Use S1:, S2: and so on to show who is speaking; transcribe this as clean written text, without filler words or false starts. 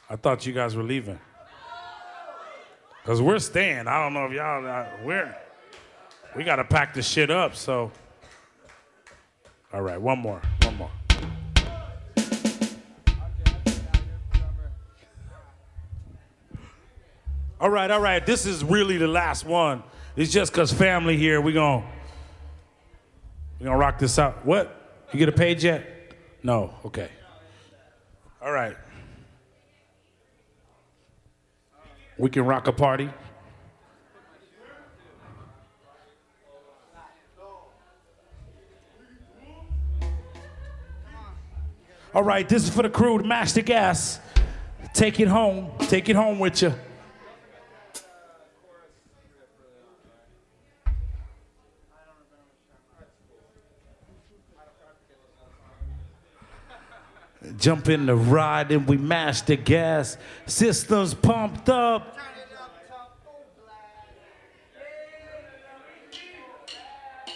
S1: I thought you guys were leaving. Because we're staying. I don't know if y'all, we got to pack this shit up, so. All right, one more. All right, this is really the last one. It's just because family here, we gonna rock this out. What? You get a page yet? No, okay. All right. We can rock a party. All right, this is for the crew to mash the gas. Take it home with you. Jump in the ride and we mash the gas. Systems pumped up.